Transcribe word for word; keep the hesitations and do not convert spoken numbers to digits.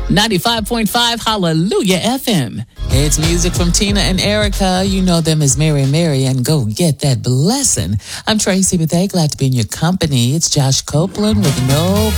ninety-five point five Hallelujah F M. It's music from Tina and Erica. You know them as Mary Mary and Go Get That Blessing. I'm Tracy Bethea, glad to be in your company. It's Josh Copeland with No